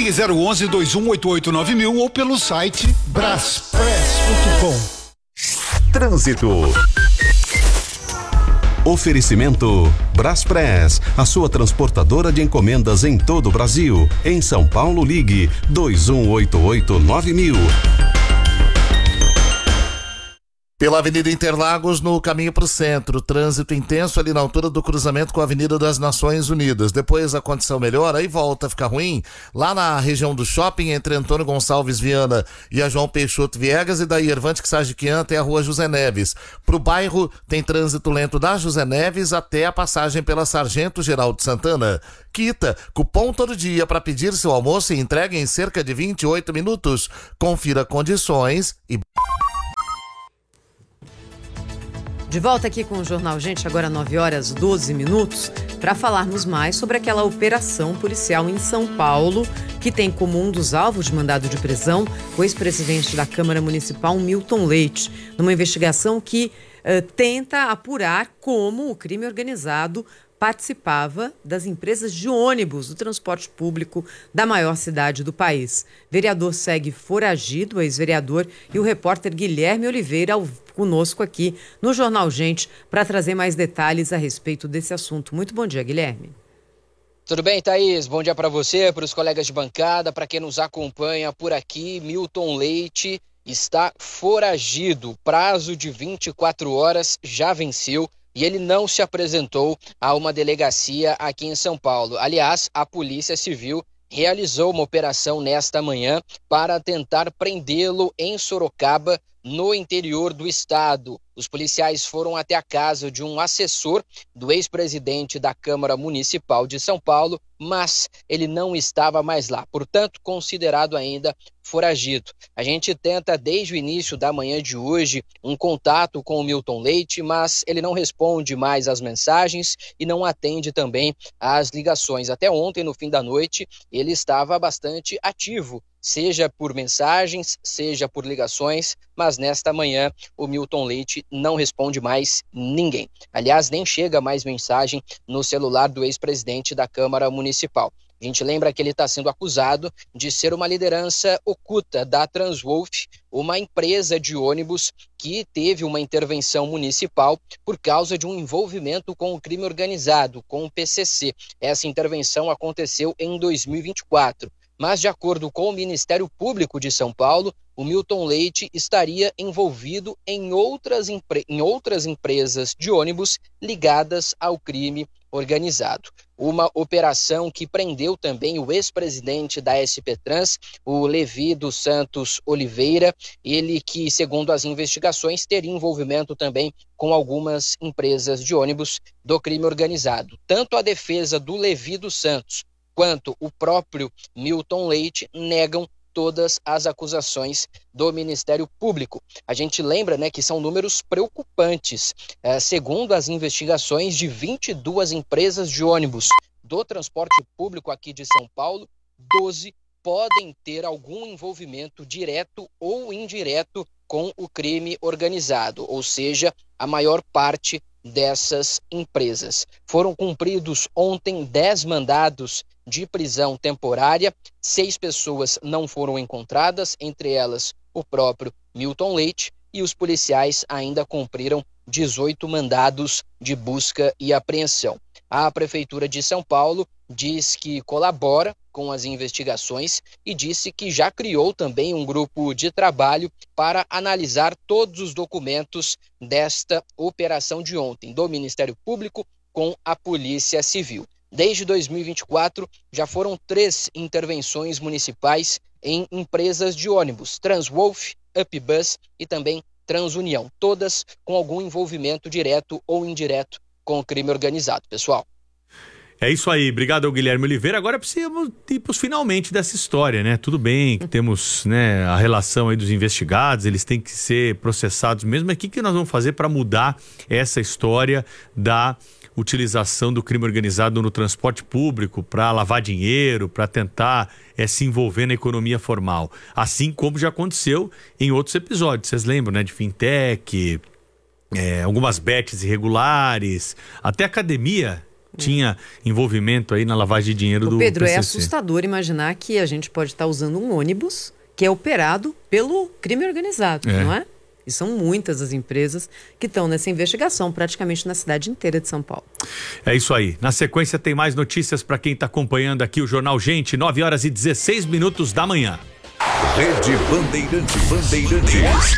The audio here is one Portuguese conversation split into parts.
Ligue 011 2188 9000 ou pelo site braspress.com. Trânsito. Oferecimento Braspress, a sua transportadora de encomendas em todo o Brasil. Em São Paulo, ligue 2188 9000. Pela Avenida Interlagos, no caminho para o centro, trânsito intenso ali na altura do cruzamento com a Avenida das Nações Unidas. Depois a condição melhora e volta a ficar ruim lá na região do shopping, entre Antônio Gonçalves Viana e a João Peixoto Viegas, e da Irvante Sagiquian até a Rua José Neves. Pro bairro tem trânsito lento da José Neves até a passagem pela Sargento Geraldo Santana. Quita, cupom todo dia para pedir seu almoço e entrega em cerca de 28 minutos. Confira condições e... De volta aqui com o Jornal Gente, agora 9h12, para falarmos mais sobre aquela operação policial em São Paulo, que tem como um dos alvos de mandado de prisão o ex-presidente da Câmara Municipal, Milton Leite, numa investigação que tenta apurar como o crime organizado participava das empresas de ônibus do transporte público da maior cidade do país. Vereador segue foragido, o ex-vereador, e o repórter Guilherme Oliveira conosco aqui no Jornal Gente para trazer mais detalhes a respeito desse assunto. Muito bom dia, Guilherme. Tudo bem, Thaís? Bom dia para você, para os colegas de bancada, para quem nos acompanha por aqui. Milton Leite está foragido. O prazo de 24 horas já venceu e ele não se apresentou a uma delegacia aqui em São Paulo. Aliás, a Polícia Civil realizou uma operação nesta manhã para tentar prendê-lo em Sorocaba, no interior do estado. Os policiais foram até a casa de um assessor do ex-presidente da Câmara Municipal de São Paulo, mas ele não estava mais lá, portanto, considerado ainda foragido. A gente tenta, desde o início da manhã de hoje, um contato com o Milton Leite, mas ele não responde mais às mensagens e não atende também às ligações. Até ontem, no fim da noite, ele estava bastante ativo, seja por mensagens, seja por ligações, mas nesta manhã o Milton Leite não responde mais ninguém. Aliás, nem chega mais mensagem no celular do ex-presidente da Câmara Municipal. A gente lembra que ele está sendo acusado de ser uma liderança oculta da Transwolf, uma empresa de ônibus que teve uma intervenção municipal por causa de um envolvimento com o crime organizado, com o PCC. Essa intervenção aconteceu em 2024. Mas, de acordo com o Ministério Público de São Paulo, o Milton Leite estaria envolvido em outras empresas de ônibus ligadas ao crime organizado. Uma operação que prendeu também o ex-presidente da SP Trans, o Levi dos Santos Oliveira, ele que, segundo as investigações, teria envolvimento também com algumas empresas de ônibus do crime organizado. Tanto a defesa do Levi dos Santos quanto o próprio Milton Leite negam todas as acusações do Ministério Público. A gente lembra, que são números preocupantes. Segundo as investigações, de 22 empresas de ônibus do transporte público aqui de São Paulo, 12 podem ter algum envolvimento direto ou indireto com o crime organizado, ou seja, a maior parte dessas empresas. Foram cumpridos ontem 10 mandados de prisão temporária, 6 pessoas não foram encontradas, entre elas o próprio Milton Leite, e os policiais ainda cumpriram 18 mandados de busca e apreensão. A Prefeitura de São Paulo diz que colabora com as investigações e disse que já criou também um grupo de trabalho para analisar todos os documentos desta operação de ontem do Ministério Público com a Polícia Civil. Desde 2024, já foram 3 intervenções municipais em empresas de ônibus, Transwolf, UpBus e também Transunião, todas com algum envolvimento direto ou indireto com o crime organizado, pessoal. É isso aí, obrigado ao Guilherme Oliveira. Agora precisamos ir para os finalmente dessa história, né? Tudo bem que temos, a relação aí dos investigados, eles têm que ser processados mesmo. Mas o que nós vamos fazer para mudar essa história da utilização do crime organizado no transporte público para lavar dinheiro, para tentar se envolver na economia formal? Assim como já aconteceu em outros episódios. Vocês lembram, de fintech, algumas bets irregulares, até academia. tinha envolvimento aí na lavagem de dinheiro do Pedro, PCC. é assustador imaginar que a gente pode estar usando um ônibus que é operado pelo crime organizado, não é? E são muitas as empresas que estão nessa investigação, praticamente na cidade inteira de São Paulo. É isso aí. Na sequência tem mais notícias para quem está acompanhando aqui o Jornal Gente, 9h16 da manhã. Rede Bandeirantes.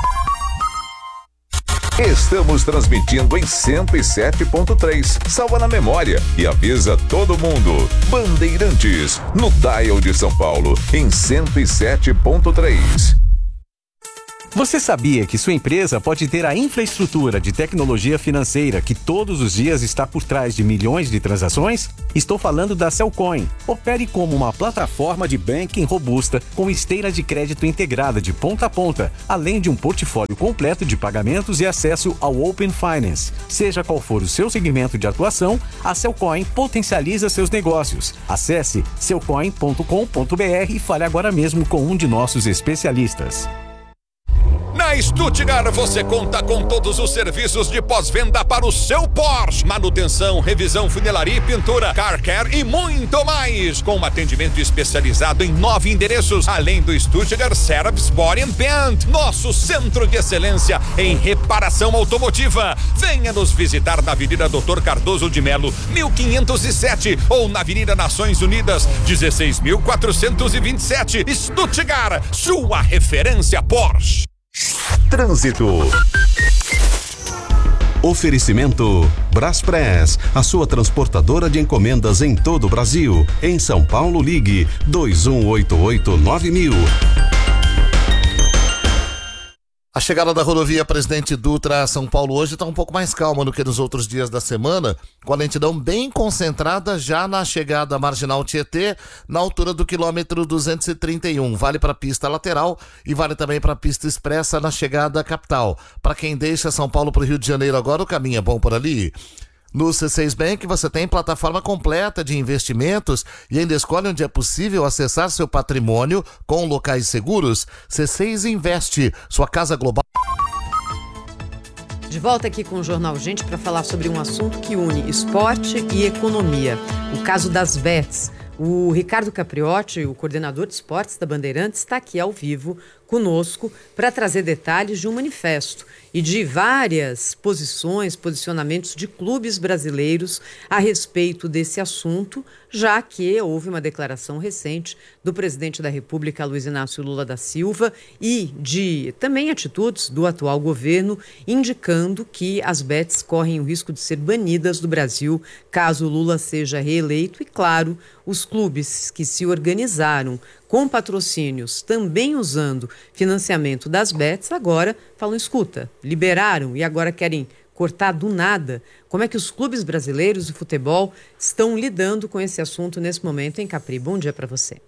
Estamos transmitindo em 107.3. Salva na memória e avisa todo mundo. Bandeirantes, no dial de São Paulo, em 107.3. Você sabia que sua empresa pode ter a infraestrutura de tecnologia financeira que todos os dias está por trás de milhões de transações? Estou falando da Cellcoin. Opere como uma plataforma de banking robusta com esteira de crédito integrada de ponta a ponta, além de um portfólio completo de pagamentos e acesso ao Open Finance. Seja qual for o seu segmento de atuação, a Cellcoin potencializa seus negócios. Acesse cellcoin.com.br e fale agora mesmo com um de nossos especialistas. Na Stuttgart você conta com todos os serviços de pós-venda para o seu Porsche. Manutenção, revisão, funilaria e pintura, car care e muito mais. Com um atendimento especializado em 9 endereços, além do Stuttgart Service Body and Paint, nosso centro de excelência em reparação automotiva. Venha nos visitar na Avenida Dr. Cardoso de Melo, 1507 ou na Avenida Nações Unidas, 16.427. Stuttgart, sua referência Porsche. Trânsito. Oferecimento Braspress, a sua transportadora de encomendas em todo o Brasil. Em São Paulo, ligue 2188-9000. A chegada da rodovia Presidente Dutra a São Paulo hoje está um pouco mais calma do que nos outros dias da semana, com a lentidão bem concentrada já na chegada à Marginal Tietê, na altura do quilômetro 231. Vale para a pista lateral e vale também para a pista expressa na chegada à capital. Para quem deixa São Paulo para o Rio de Janeiro agora, o caminho é bom por ali. No C6 Bank você tem plataforma completa de investimentos e ainda escolhe onde é possível acessar seu patrimônio com locais seguros. C6 Investe, sua casa global. De volta aqui com o Jornal Gente para falar sobre um assunto que une esporte e economia. O caso das bets. O Ricardo Capriotti, o coordenador de esportes da Bandeirantes, está aqui ao vivo conosco para trazer detalhes de um manifesto e de várias posicionamentos de clubes brasileiros a respeito desse assunto, já que houve uma declaração recente do presidente da República, Luiz Inácio Lula da Silva, e de também atitudes do atual governo, indicando que as bets correm o risco de ser banidas do Brasil caso Lula seja reeleito. E, claro, os clubes que se organizaram com patrocínios, também usando financiamento das bets, agora falam, escuta, liberaram e agora querem cortar do nada. Como é que os clubes brasileiros de futebol estão lidando com esse assunto nesse momento, hein, Capri? Bom dia para você.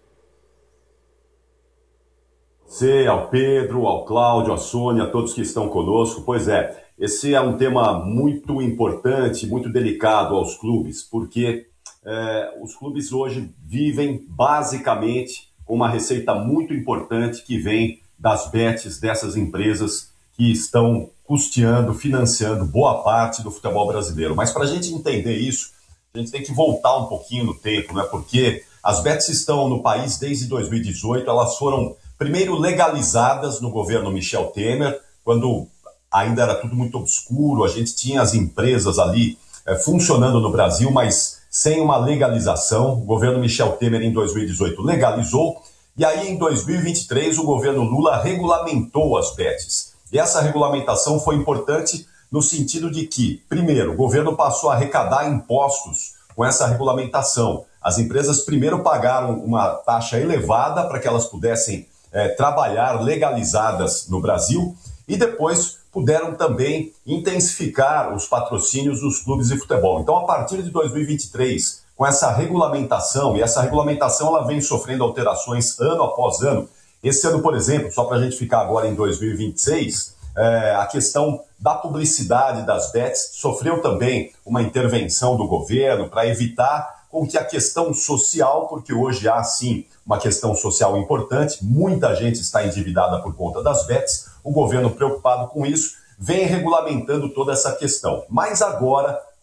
Você, ao Pedro, ao Cláudio, à Sônia, a todos que estão conosco. Pois é, esse é um tema muito importante, muito delicado aos clubes, porque os clubes hoje vivem basicamente com uma receita muito importante que vem das bets dessas empresas que estão custeando, financiando boa parte do futebol brasileiro. Mas para a gente entender isso, a gente tem que voltar um pouquinho no tempo, né? Porque as bets estão no país desde 2018, elas foram primeiro legalizadas no governo Michel Temer, quando ainda era tudo muito obscuro, a gente tinha as empresas ali funcionando no Brasil, mas sem uma legalização. O governo Michel Temer, em 2018, legalizou, e aí em 2023 o governo Lula regulamentou as bets. E essa regulamentação foi importante no sentido de que, primeiro, o governo passou a arrecadar impostos com essa regulamentação. As empresas primeiro pagaram uma taxa elevada para que elas pudessem trabalhar legalizadas no Brasil, e depois puderam também intensificar os patrocínios dos clubes de futebol. Então, a partir de 2023, com essa regulamentação, e essa regulamentação ela vem sofrendo alterações ano após ano. Esse ano, por exemplo, só para a gente ficar agora em 2026, a questão da publicidade das bets sofreu também uma intervenção do governo para evitar com que a questão social, porque hoje há sim uma questão social importante, muita gente está endividada por conta das bets, o governo preocupado com isso vem regulamentando toda essa questão. Mas agora,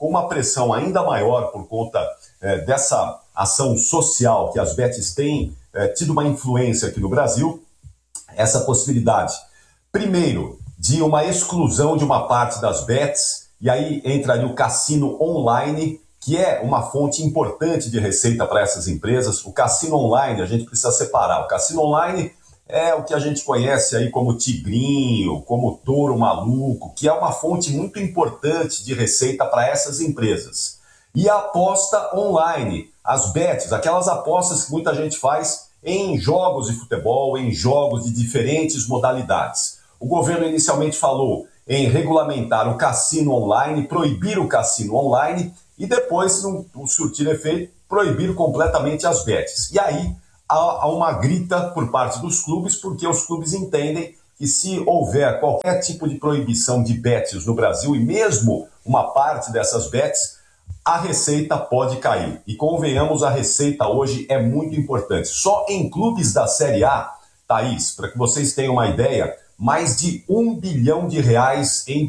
com uma pressão ainda maior por conta dessa ação social que as bets têm tido uma influência aqui no Brasil, essa possibilidade, primeiro, de uma exclusão de uma parte das bets, e aí entra ali o cassino online, que é uma fonte importante de receita para essas empresas. O cassino online, a gente precisa separar. O cassino online é o que a gente conhece aí como tigrinho, como touro maluco, que é uma fonte muito importante de receita para essas empresas. E a aposta online, as bets, aquelas apostas que muita gente faz em jogos de futebol, em jogos de diferentes modalidades. O governo inicialmente falou em regulamentar o cassino online, proibir o cassino online e depois, se não surtir efeito, proibir completamente as bets. E aí há uma grita por parte dos clubes, porque os clubes entendem que se houver qualquer tipo de proibição de bets no Brasil, e mesmo uma parte dessas bets, a receita pode cair. E convenhamos, a receita hoje é muito importante. Só em clubes da Série A, Thaís, para que vocês tenham uma ideia, mais de R$1 bilhão em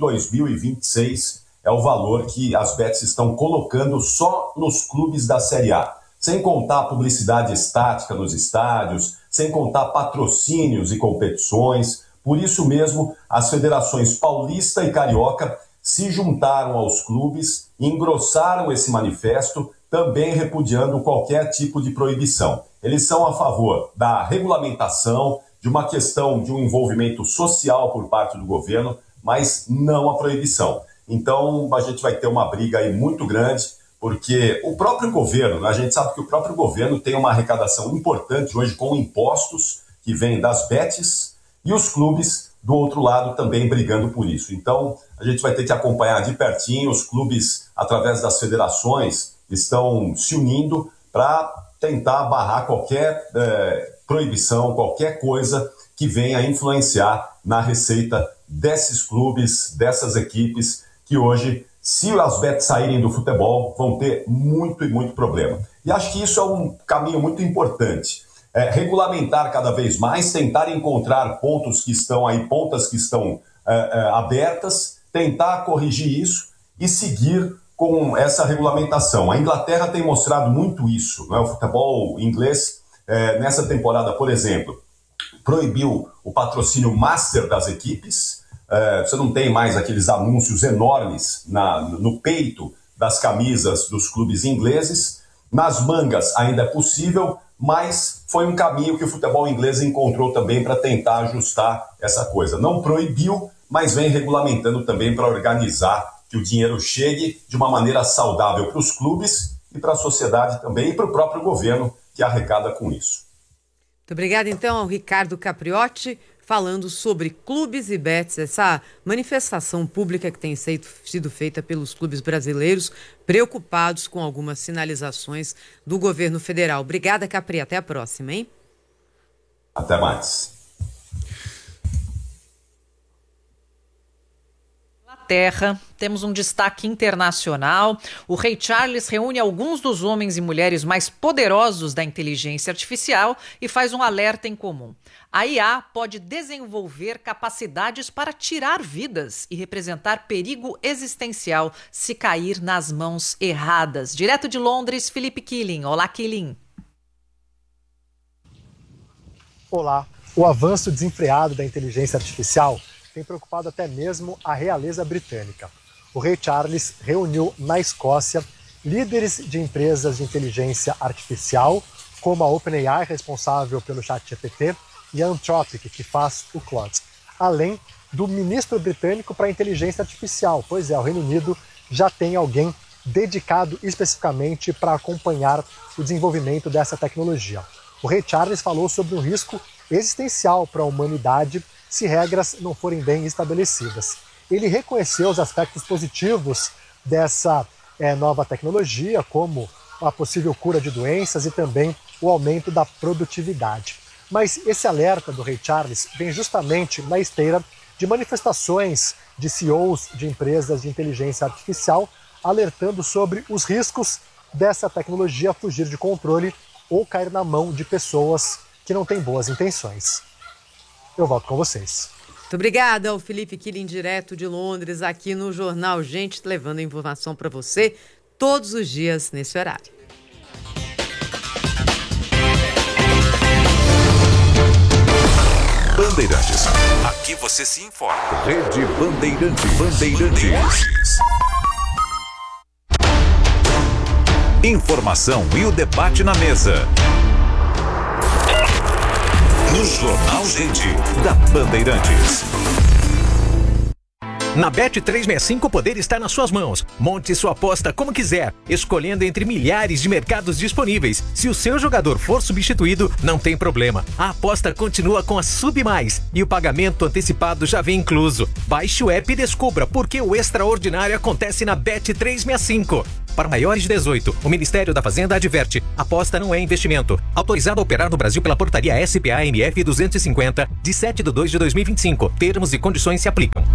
2026 é o valor que as bets estão colocando só nos clubes da Série A. Sem contar a publicidade estática nos estádios, sem contar patrocínios e competições. Por isso mesmo, as federações paulista e carioca se juntaram aos clubes, engrossaram esse manifesto, também repudiando qualquer tipo de proibição. Eles são a favor da regulamentação, de uma questão de um envolvimento social por parte do governo, mas não a proibição. Então, a gente vai ter uma briga aí muito grande, porque o próprio governo, a gente sabe que o próprio governo tem uma arrecadação importante hoje com impostos que vêm das bets e os clubes do outro lado também brigando por isso. Então, a gente vai ter que acompanhar de pertinho. Os clubes, através das federações, estão se unindo para tentar barrar qualquer proibição, qualquer coisa que venha influenciar na receita desses clubes, dessas equipes, que hoje, se as bets saírem do futebol, vão ter muito e muito problema. E acho que isso é um caminho muito importante. Regulamentar cada vez mais, tentar encontrar pontas que estão abertas, tentar corrigir isso e seguir com essa regulamentação. A Inglaterra tem mostrado muito isso, não é? O futebol inglês, nessa temporada, por exemplo, proibiu o patrocínio master das equipes. Você não tem mais aqueles anúncios enormes no peito das camisas dos clubes ingleses. Nas mangas ainda é possível, mas foi um caminho que o futebol inglês encontrou também para tentar ajustar essa coisa. Não proibiu, mas vem regulamentando também para organizar que o dinheiro chegue de uma maneira saudável para os clubes e para a sociedade também, e para o próprio governo que arrecada com isso. Muito obrigada, então, ao Ricardo Capriotti, falando sobre clubes e bets, essa manifestação pública que tem sido feita pelos clubes brasileiros, preocupados com algumas sinalizações do governo federal. Obrigada, Capri. Até a próxima, hein? Até mais. Terra, temos um destaque internacional. O Rei Charles reúne alguns dos homens e mulheres mais poderosos da inteligência artificial e faz um alerta em comum. A IA pode desenvolver capacidades para tirar vidas e representar perigo existencial se cair nas mãos erradas. Direto de Londres, Felipe Killing. Olá, Killing. Olá. O avanço desenfreado da inteligência artificial tem preocupado até mesmo a realeza britânica. O rei Charles reuniu na Escócia líderes de empresas de inteligência artificial, como a OpenAI, responsável pelo ChatGPT, e a Anthropic, que faz o Claude, além do ministro britânico para a inteligência artificial. Pois é, o Reino Unido já tem alguém dedicado especificamente para acompanhar o desenvolvimento dessa tecnologia. O rei Charles falou sobre um risco existencial para a humanidade se regras não forem bem estabelecidas. Ele reconheceu os aspectos positivos dessa nova tecnologia, como a possível cura de doenças e também o aumento da produtividade. Mas esse alerta do rei Charles vem justamente na esteira de manifestações de CEOs de empresas de inteligência artificial alertando sobre os riscos dessa tecnologia fugir de controle ou cair na mão de pessoas que não têm boas intenções. Eu volto com vocês. Muito obrigada ao Felipe Killing, direto de Londres, aqui no Jornal Gente, levando informação para você todos os dias nesse horário. Bandeirantes. Aqui você se informa. Rede Bandeirantes. Informação e o debate na mesa. No Jornal Gente, da Bandeirantes. Na Bet365 o poder está nas suas mãos. Monte sua aposta como quiser, escolhendo entre milhares de mercados disponíveis. Se o seu jogador for substituído, não tem problema. A aposta continua com a Sub+, e o pagamento antecipado já vem incluso. Baixe o app e descubra por que o extraordinário acontece na Bet365. Para maiores de 18, o Ministério da Fazenda adverte: aposta não é investimento. Autorizado a operar no Brasil pela portaria SPA-MF 250, de 7/2/2025. Termos e condições se aplicam.